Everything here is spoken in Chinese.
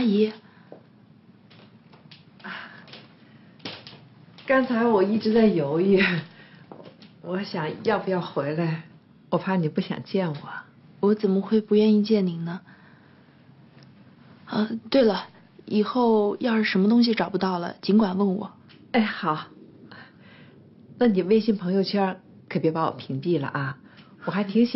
姨。 刚才我一直在犹豫，我想要不要回来，我怕你不想见我。 我怎么会不愿意见您呢？对了，以后要是什么东西找不到了，尽管问我。 哎，好。那你微信朋友圈可别把我屏蔽了啊，我还挺喜